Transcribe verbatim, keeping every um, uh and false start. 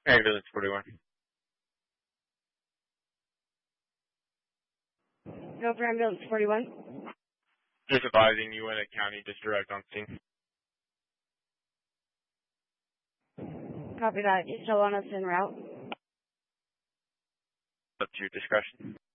Ambulance forty-one. Go for ambulance forty-one. Just advising you in a county, just direct on scene. Copy that. You still want us en route? Up to your discretion.